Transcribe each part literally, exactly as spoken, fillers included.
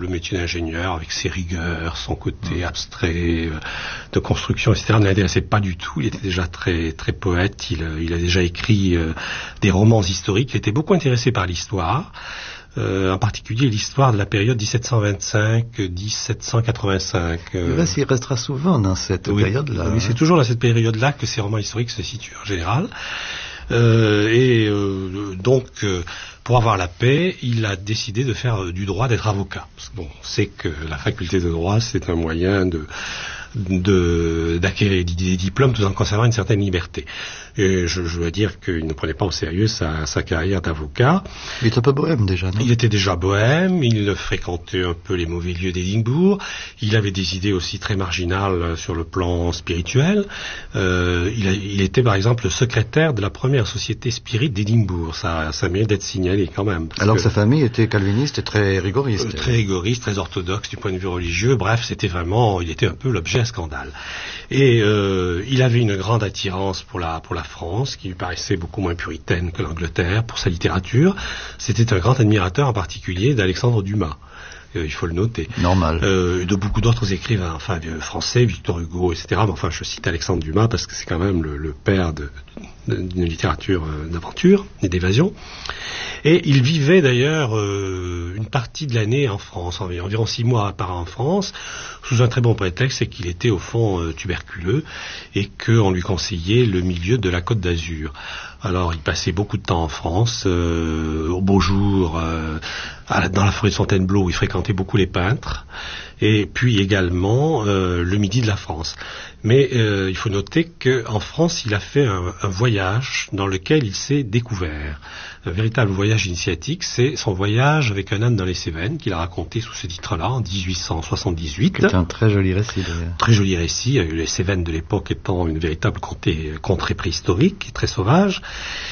métier d'ingénieur avec ses rigueurs, son côté abstrait euh, de construction, et cetera ne l'intéressait pas du tout. Il était déjà très très poète. Il, il a déjà écrit euh, des romans historiques. Il était beaucoup intéressé par l'histoire. Euh, en particulier l'histoire de la période dix-sept cent vingt-cinq à dix-sept cent quatre-vingt-cinq. Euh... Là, il restera souvent dans cette oui, période-là. Oui, hein. C'est toujours dans cette période-là que ces romans historiques se situent en général. Euh, et euh, donc, euh, pour avoir la paix, il a décidé de faire euh, du droit, d'être avocat. Parce que, bon, on sait que la faculté de droit, c'est un moyen de de d'acquérir des diplômes tout en conservant une certaine liberté. Et je, je dois dire qu'il ne prenait pas au sérieux sa, sa carrière d'avocat. Il était un peu bohème déjà, non? Il était déjà bohème, il fréquentait un peu les mauvais lieux d'Édimbourg, il avait des idées aussi très marginales sur le plan spirituel. Euh, il, a, il était par exemple le secrétaire de la première société spirite d'Édimbourg, ça, ça mérite d'être signalé quand même. Alors que que sa famille était calviniste et très rigoriste. Euh, très rigoriste, très orthodoxe du point de vue religieux, bref, c'était vraiment, il était un peu l'objet à scandale. Et euh, il avait une grande attirance pour la, pour la France, qui lui paraissait beaucoup moins puritaine que l'Angleterre, pour sa littérature. C'était un grand admirateur en particulier d'Alexandre Dumas. Euh, il faut le noter. Normal. Euh, de beaucoup d'autres écrivains, enfin euh, français, Victor Hugo, et cetera. Mais enfin, je cite Alexandre Dumas parce que c'est quand même le, le père de, de, d'une littérature euh, d'aventure et d'évasion. Et il vivait d'ailleurs euh, une partie de l'année en France, environ, environ six mois par an en France, sous un très bon prétexte, c'est qu'il était au fond euh, tuberculeux et qu'on lui conseillait le milieu de la Côte d'Azur. Alors, il passait beaucoup de temps en France, euh, au beau jour, euh, à la, dans la forêt de Fontainebleau, où il fréquentait beaucoup les peintres, et puis également euh, le midi de la France. Mais euh, il faut noter qu'en France, il a fait un, un voyage dans lequel il s'est découvert. Un véritable voyage initiatique, c'est son voyage avec un âne dans les Cévennes, qu'il a raconté sous ce titre-là, en dix-huit cent soixante-dix-huit. C'est un très joli récit, d'ailleurs. Très joli récit, les Cévennes de l'époque étant une véritable contrée, contrée préhistorique, très sauvage.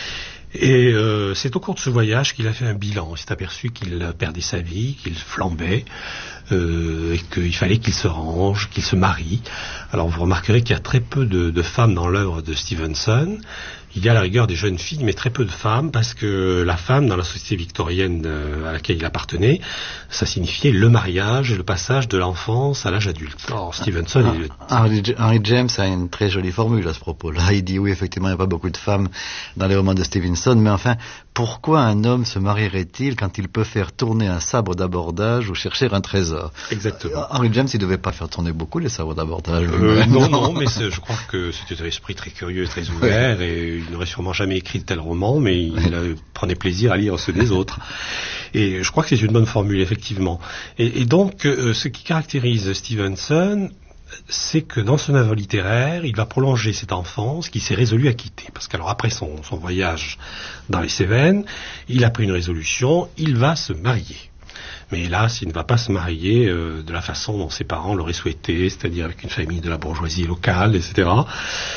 Et euh, c'est au cours de ce voyage qu'il a fait un bilan. Il s'est aperçu qu'il perdait sa vie, qu'il flambait, euh, et qu'il fallait qu'il se range, qu'il se marie. Alors vous remarquerez qu'il y a très peu de, de femmes dans l'œuvre de Stevenson. Il y a à la rigueur des jeunes filles, mais très peu de femmes, parce que la femme, dans la société victorienne euh, à laquelle il appartenait, ça signifiait le mariage et le passage de l'enfance à l'âge adulte. Or, Stevenson... Ah, il... Henry, Henry James a une très jolie formule à ce propos-là. Il dit, oui, effectivement, il n'y a pas beaucoup de femmes dans les romans de Stevenson, mais enfin, pourquoi un homme se marierait-il quand il peut faire tourner un sabre d'abordage ou chercher un trésor? Exactement. Henry James, il ne devait pas faire tourner beaucoup les sabres d'abordage. Euh, non, non, mais je crois que c'était un esprit très curieux et très ouvert, ouais. Et il n'aurait sûrement jamais écrit de tel roman, mais il ouais. prenait plaisir à lire ceux des autres. Et je crois que c'est une bonne formule, effectivement. Et, et donc, euh, ce qui caractérise Stevenson, c'est que dans son œuvre littéraire, il va prolonger cette enfance qu'il s'est résolu à quitter. Parce qu'alors, après son, son voyage dans les Cévennes, il a pris une résolution, il va se marier. Mais hélas, il ne va pas se marier euh, de la façon dont ses parents l'auraient souhaité, c'est-à-dire avec une famille de la bourgeoisie locale, et cetera.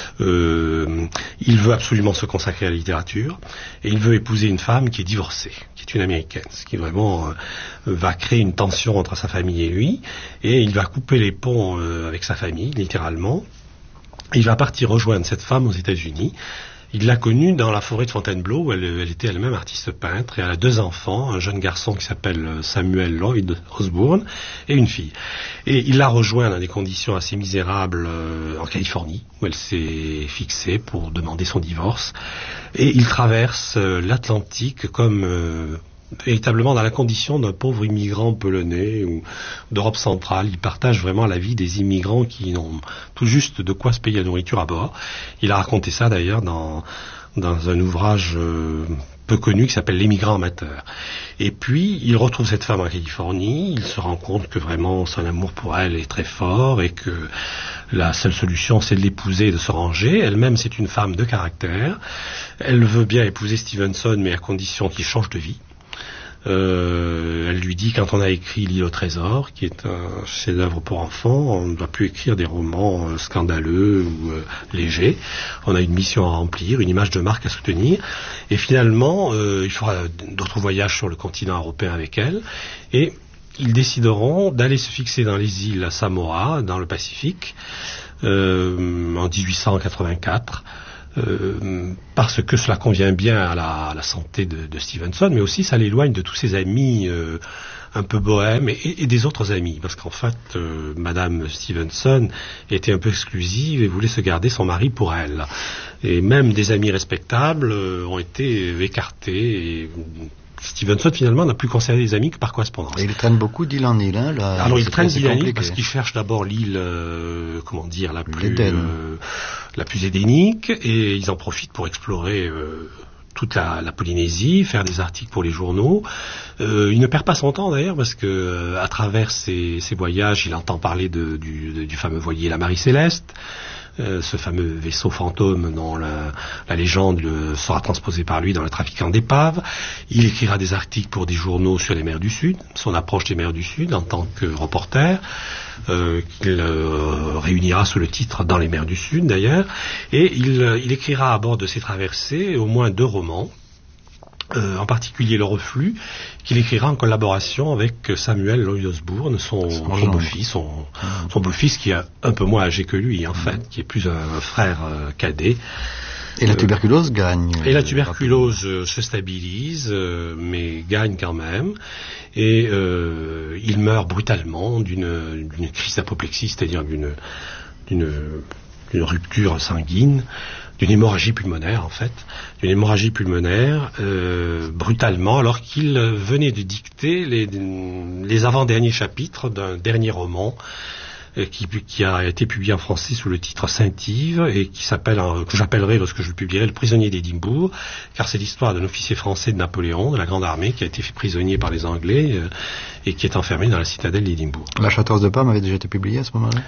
Euh, il veut absolument se consacrer à la littérature, et il veut épouser une femme qui est divorcée, qui est une américaine, ce qui vraiment euh, va créer une tension entre sa famille et lui, et il va couper les ponts euh, avec sa famille, littéralement. Il va partir rejoindre cette femme aux États-Unis. Il l'a connue dans la forêt de Fontainebleau, où elle, elle était elle-même artiste peintre, et elle a deux enfants, un jeune garçon qui s'appelle Samuel Lloyd Osbourne, et une fille. Et il l'a rejoint dans des conditions assez misérables euh, en Californie, où elle s'est fixée pour demander son divorce. Et il traverse euh, l'Atlantique comme... Euh, véritablement dans la condition d'un pauvre immigrant polonais ou d'Europe centrale. Il partage vraiment la vie des immigrants qui n'ont tout juste de quoi se payer la nourriture à bord. Il a raconté ça d'ailleurs dans, dans un ouvrage euh, peu connu qui s'appelle L'émigrant amateur. Et puis, il retrouve cette femme en Californie, il se rend compte que vraiment son amour pour elle est très fort et que la seule solution c'est de l'épouser et de se ranger. Elle-même c'est une femme de caractère. Elle veut bien épouser Stevenson mais à condition qu'il change de vie. Euh, elle lui dit, quand on a écrit L'île au trésor, qui est un chef-d'œuvre pour enfants, on ne doit plus écrire des romans euh, scandaleux ou euh, légers. On a une mission à remplir, une image de marque à soutenir. Et finalement, euh, il fera d'autres voyages sur le continent européen avec elle. Et ils décideront d'aller se fixer dans les îles Samoa, dans le Pacifique, euh, en dix-huit cent quatre-vingt-quatre. Euh, parce que cela convient bien à la, à la santé de, de Stevenson, mais aussi ça l'éloigne de tous ses amis euh, un peu bohème, et, et des autres amis, parce qu'en fait, euh, Madame Stevenson était un peu exclusive et voulait se garder son mari pour elle. Et même des amis respectables euh, ont été écartés, et Stevenson finalement n'a plus conservé des amis que par correspondance. Et il traîne beaucoup d'île en île, hein, là. Alors il traîne d'île en île parce qu'il cherche d'abord l'île, euh, comment dire, la plus, euh, la plus édénique, et ils en profitent pour explorer euh, toute la, la Polynésie, faire des articles pour les journaux. Euh, il ne perd pas son temps d'ailleurs parce que euh, à travers ses, ses voyages, il entend parler de, du, de, du fameux voilier la Marie Céleste. Euh, ce fameux vaisseau fantôme dont la, la légende le, sera transposée par lui dans le trafiquant d'épaves. Il écrira des articles pour des journaux sur les mers du Sud, son approche des mers du Sud en tant que reporter, euh, qu'il euh, réunira sous le titre Dans les mers du Sud d'ailleurs, et il, euh, il écrira à bord de ses traversées au moins deux romans. Euh, en particulier Le Reflux, qu'il écrira en collaboration avec Samuel Lloyd Osbourne, son, son beau-fils, son, son beau-fils qui est un peu moins âgé que lui, en fait, qui est plus un frère euh, cadet. Et la tuberculose euh, gagne. Et la tuberculose euh, se stabilise, euh, mais gagne quand même. Et euh, il meurt brutalement d'une, d'une crise d'apoplexie, c'est-à-dire d'une, d'une, d'une rupture sanguine, d'une hémorragie pulmonaire en fait, d'une hémorragie pulmonaire euh, brutalement, alors qu'il venait de dicter les, les avant-derniers chapitres d'un dernier roman euh, qui, qui a été publié en français sous le titre Saint-Yves et qui s'appelle, que j'appellerai lorsque je le publierai, Le prisonnier d'Édimbourg, car c'est l'histoire d'un officier français de Napoléon, de la Grande Armée, qui a été fait prisonnier par les Anglais euh, et qui est enfermé dans la citadelle d'Édimbourg. La Châteaurouse de Parme avait déjà été publiée à ce moment-là?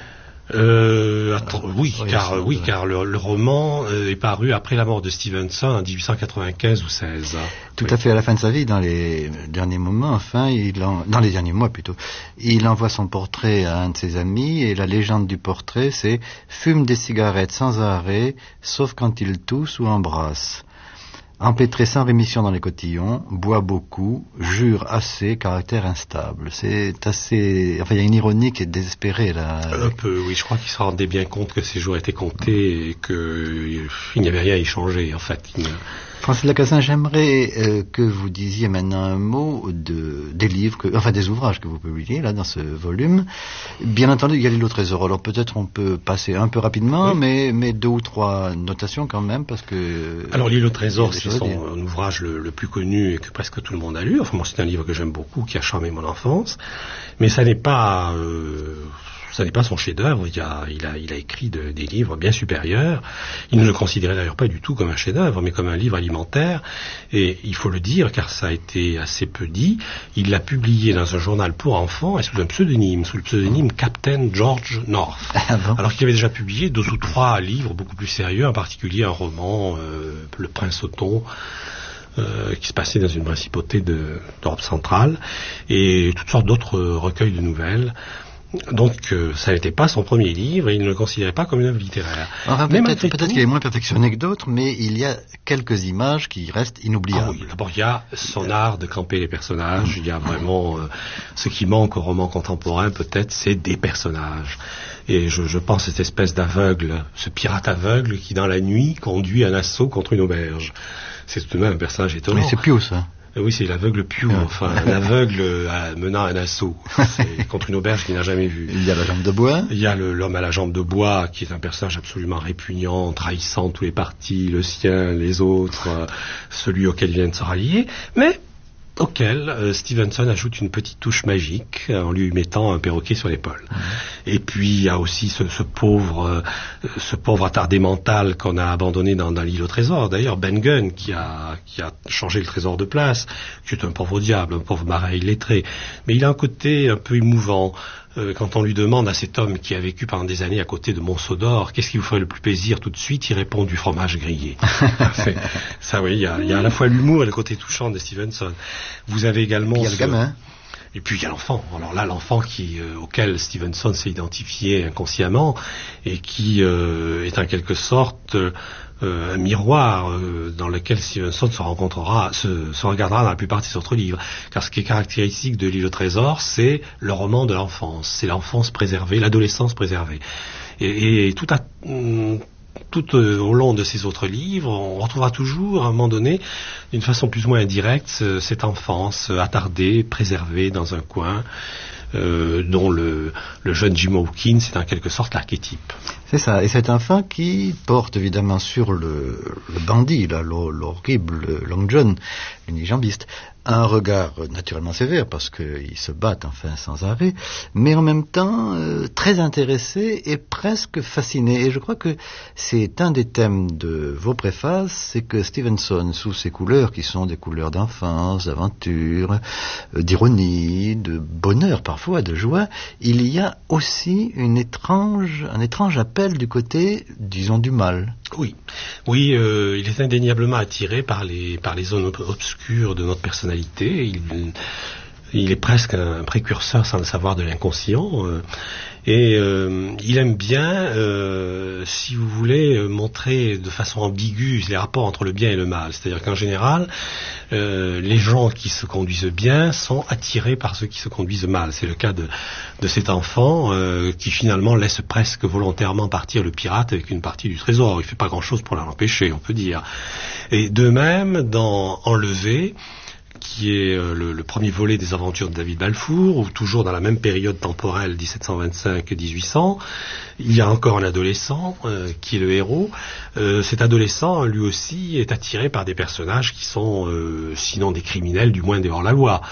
Euh, attends, oui, oui, car, oui, car le, le roman euh, est paru après la mort de Stevenson en dix-huit cent quatre-vingt-quinze ou seize. Tout oui. à fait, à la fin de sa vie, dans les derniers moments, enfin, il en, dans les derniers mois plutôt, il envoie son portrait à un de ses amis, et la légende du portrait, c'est « Fume des cigarettes sans arrêt, sauf quand il tousse ou embrasse. Empêtré sans rémission dans les cotillons, boit beaucoup, jure assez, caractère instable. » C'est assez... Enfin, il y a une ironie qui est désespérée, là. Un peu, oui. Je crois qu'il se rendait bien compte que ses jours étaient comptés et qu'il n'y avait rien à y changer, en fait. Il... Francis Lacassin, j'aimerais euh, que vous disiez maintenant un mot de, des livres, que, enfin des ouvrages que vous publiez là dans ce volume. Bien entendu, il y a l'île au trésor. Alors peut-être on peut passer un peu rapidement, oui. mais, mais deux ou trois notations quand même, parce que... Alors l'île au trésor, c'est son ouvrage le, le plus connu et que presque tout le monde a lu. Enfin moi, c'est un livre que j'aime beaucoup, qui a charmé mon enfance. Mais ça n'est pas... Euh... Ça n'est pas son chef-d'œuvre. Il a, il a, il a écrit de, des livres bien supérieurs. Il ne le considérait d'ailleurs pas du tout comme un chef-d'œuvre, mais comme un livre alimentaire. Et il faut le dire, car ça a été assez peu dit. Il l'a publié dans un journal pour enfants et sous un pseudonyme, sous le pseudonyme Captain George North. Ah bon? Alors qu'il avait déjà publié deux ou trois livres beaucoup plus sérieux, en particulier un roman, euh, Le Prince Othon. Euh, qui se passait dans une principauté de, d'Europe centrale, et toutes sortes d'autres recueils de nouvelles. Donc, euh, ça n'était pas son premier livre et il ne le considérait pas comme une œuvre littéraire. Enfin, peut-être, peut-être qu'il est moins perfectionné que d'autres, mais il y a quelques images qui restent inoubliables. Ah oui, d'abord, il y a son art de camper les personnages. Il y a vraiment... Euh, ce qui manque au roman contemporain, peut-être, c'est des personnages. Et je, je pense à cette espèce d'aveugle, ce pirate aveugle qui, dans la nuit, conduit un assaut contre une auberge. C'est tout de même un personnage étonnant. Mais c'est Pius, ça. Oui, c'est l'aveugle Piu, enfin, un aveugle euh, menant un assaut c'est contre une auberge qu'il n'a jamais vue. Il y a la jambe de bois. Il y a le, l'homme à la jambe de bois, qui est un personnage absolument répugnant, trahissant tous les partis, le sien, les autres, euh, celui auquel il vient de se rallier, mais auquel euh, Stevenson ajoute une petite touche magique euh, en lui mettant un perroquet sur l'épaule. Mmh. Et puis il y a aussi ce, ce pauvre euh, ce pauvre attardé mental qu'on a abandonné dans, dans l'île au trésor. D'ailleurs Ben Gunn qui a qui a changé le trésor de place, qui est un pauvre diable, un pauvre marin illettré, mais il a un côté un peu émouvant. Euh, quand on lui demande à cet homme qui a vécu pendant des années à côté de Monceau d'Or, qu'est-ce qui vous ferait le plus plaisir, tout de suite, il répond du fromage grillé. Fait, ça, oui, il y a, y a à la fois l'humour et le côté touchant de Stevenson. Vous avez également... Il y a le gamin. Et puis il y a l'enfant. Alors là, l'enfant qui, euh, auquel Stevenson s'est identifié inconsciemment et qui euh, est en quelque sorte euh, un miroir euh, dans lequel Stevenson se rencontrera, se, se regardera dans la plupart de ses autres livres. Car ce qui est caractéristique de l'île au trésor, c'est le roman de l'enfance. C'est l'enfance préservée, l'adolescence préservée. Et, et tout a... Hum, tout au long de ses autres livres, on retrouvera toujours, à un moment donné, d'une façon plus ou moins indirecte, cette enfance attardée, préservée dans un coin, euh, dont le, le jeune Jim Hawkins est en quelque sorte l'archétype. C'est ça, et c'est un fin qui porte évidemment sur le, le bandit, là, l'horrible Long John, l'unijambiste, un regard naturellement sévère parce qu'ils se battent enfin sans arrêt, mais en même temps euh, très intéressé et presque fasciné. Et je crois que c'est un des thèmes de vos préfaces, c'est que Stevenson, sous ses couleurs qui sont des couleurs d'enfance, d'aventure, euh, d'ironie, de bonheur parfois, de joie, il y a aussi une étrange, un étrange appel du côté, disons, du mal. Oui, oui, euh, il est indéniablement attiré par les par les zones obscures de notre personnalité. Il, il est presque un précurseur, sans le savoir, de l'inconscient. Euh, et euh, il aime bien, euh, si vous voulez, montrer de façon ambiguë les rapports entre le bien et le mal. C'est-à-dire qu'en général, euh, les gens qui se conduisent bien sont attirés par ceux qui se conduisent mal. C'est le cas de, de cet enfant euh, qui finalement laisse presque volontairement partir le pirate avec une partie du trésor. Il fait pas grand-chose pour l'empêcher, on peut dire. Et de même, dans Enlevé, qui est euh, le, le premier volet des aventures de David Balfour, ou toujours dans la même période temporelle, dix-sept cent vingt-cinq à dix-huit cents, il y a encore un adolescent euh, qui est le héros. Euh, cet adolescent, lui aussi, est attiré par des personnages qui sont, euh, sinon des criminels, du moins des hors-la-loi.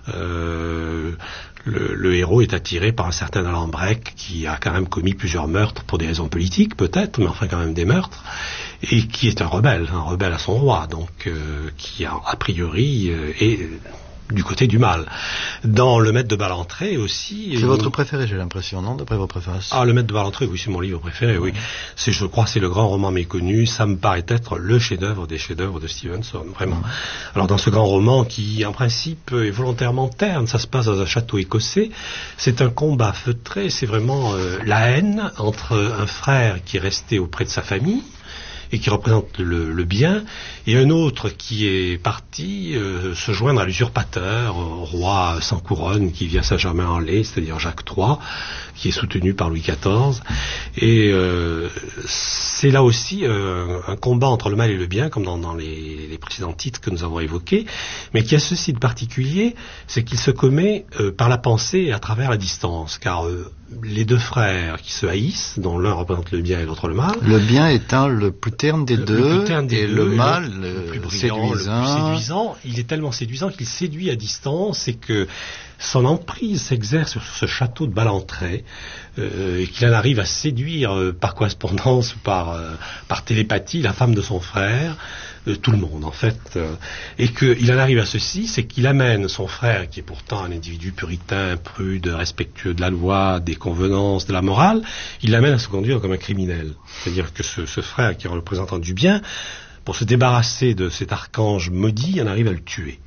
Euh, le, le héros est attiré par un certain Alan Breck qui a quand même commis plusieurs meurtres pour des raisons politiques, peut-être, mais enfin quand même des meurtres, et qui est un rebelle, un rebelle à son roi, donc euh, qui a, a priori euh, est euh, du côté du mal. Dans Le Maître de Ballantrae aussi... C'est euh, votre préféré, j'ai l'impression, non, d'après vos préfaces? Ah, Le Maître de Ballantrae, oui, c'est mon livre préféré, oui. C'est, je crois, c'est le grand roman méconnu. Ça me paraît être le chef-d'œuvre des chefs-d'œuvre de Stevenson, vraiment. Mmh. Alors, dans ce grand roman qui, en principe, est volontairement terne, ça se passe dans un château écossais, c'est un combat feutré, c'est vraiment euh, la haine entre un frère qui est resté auprès de sa famille, et qui représente le, le bien, et un autre qui est parti euh, se joindre à l'usurpateur, au roi sans couronne qui vit à Saint-Germain-en-Laye, c'est-à-dire Jacques trois, qui est soutenu par Louis quatorze. Et euh, c'est là aussi euh, un combat entre le mal et le bien, comme dans, dans les, les précédents titres que nous avons évoqués, mais qui a ceci de particulier, c'est qu'il se commet euh, par la pensée et à travers la distance, car euh, les deux frères qui se haïssent, dont l'un représente le bien et l'autre le mal. Le bien étant le plus terne des le, deux, le plus terne des et deux, le mal le, le plus brillant, séduisant. Le plus séduisant. Il est tellement séduisant qu'il séduit à distance et que son emprise s'exerce sur ce château de Ballantrae euh, et qu'il en arrive à séduire euh, par correspondance ou par, euh, par télépathie la femme de son frère, euh, tout le monde en fait, euh, et qu'il en arrive à ceci, c'est qu'il amène son frère, qui est pourtant un individu puritain, prude, respectueux de la loi, des convenances, de la morale, il l'amène à se conduire comme un criminel. C'est-à-dire que ce, ce frère qui est représentant du bien, pour se débarrasser de cet archange maudit, en arrive à le tuer.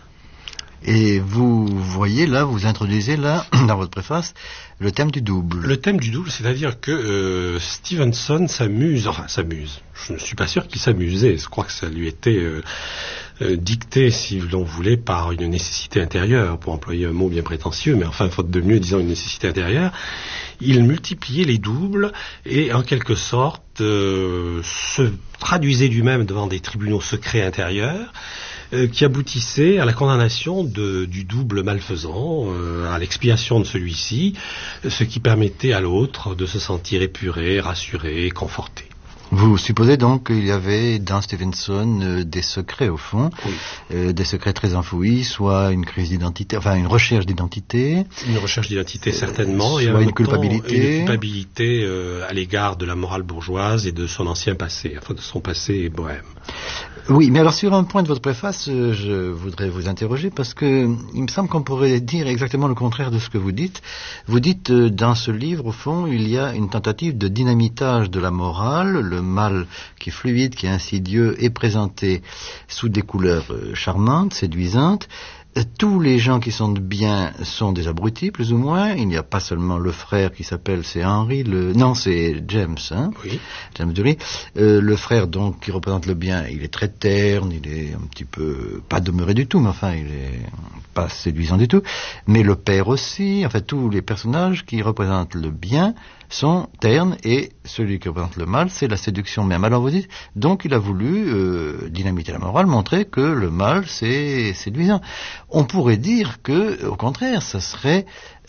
Et vous voyez là, vous introduisez là, dans votre préface, le thème du double. Le thème du double, c'est-à-dire que euh, Stevenson s'amuse, enfin s'amuse, je ne suis pas sûr qu'il s'amusait, je crois que ça lui était euh, euh, dicté, si l'on voulait, par une nécessité intérieure, pour employer un mot bien prétentieux, mais enfin, faute de mieux, disons une nécessité intérieure. Il multipliait les doubles et, en quelque sorte, euh, se traduisait lui-même devant des tribunaux secrets intérieurs, qui aboutissait à la condamnation de, du double malfaisant, euh, à l'expiation de celui-ci, ce qui permettait à l'autre de se sentir épuré, rassuré, conforté. Vous supposez donc qu'il y avait dans Stevenson euh, des secrets au fond, oui. euh, des secrets très enfouis, soit une crise d'identité, enfin une recherche d'identité. Une recherche d'identité euh, certainement, soit et une culpabilité. Une culpabilité euh, à l'égard de la morale bourgeoise et de son ancien passé, enfin de son passé bohème. Oui, mais alors sur un point de votre préface, euh, je voudrais vous interroger parce que il me semble qu'on pourrait dire exactement le contraire de ce que vous dites. Vous dites euh, dans ce livre, au fond, il y a une tentative de dynamitage de la morale. Le mal qui est fluide, qui est insidieux, est présenté sous des couleurs euh, charmantes, séduisantes. tous les gens qui sont de bien sont des abrutis, plus ou moins. Il n'y a pas seulement le frère qui s'appelle, c'est Henry, le, non, c'est James, hein. Oui. James Dury. Euh, le frère, donc, qui représente le bien, il est très terne, il est un petit peu, pas demeuré du tout, mais enfin, il est pas séduisant du tout. Mais le père aussi, en fait, tous les personnages qui représentent le bien sont ternes, et celui qui représente le mal, c'est la séduction même. Alors vous dites, donc il a voulu euh, dynamiter la morale, montrer que le mal, c'est séduisant. On pourrait dire que, au contraire, ça serait